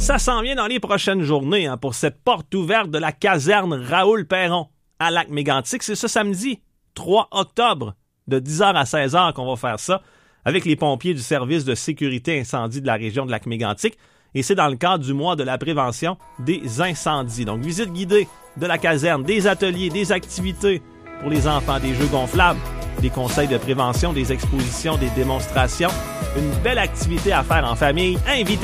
ça s'en vient dans les prochaines journées pour cette porte ouverte de la caserne Raoul-Perron à Lac-Mégantic. C'est ce samedi 3 octobre de 10h à 16h qu'on va faire ça avec les pompiers du service de sécurité incendie de la région de Lac-Mégantic. Et c'est dans le cadre du mois de la prévention des incendies. Donc, visite guidée de la caserne, des ateliers, des activités pour les enfants, des jeux gonflables, des conseils de prévention, des expositions, des démonstrations. Une belle activité à faire en famille. Invitez